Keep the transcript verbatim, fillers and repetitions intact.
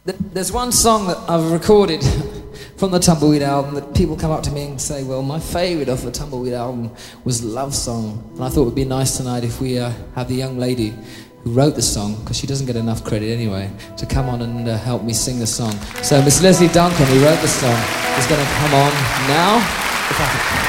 th- there's one song that I've recorded from the Tumbleweed album that people come up to me and say, well, my favourite off the Tumbleweed album was Love Song. And I thought it would be nice tonight if we uh, have the young lady who wrote the song, because she doesn't get enough credit anyway, to come on and uh, help me sing the song. So Miss Leslie Duncan, who wrote the song, is going to come on now. If I can.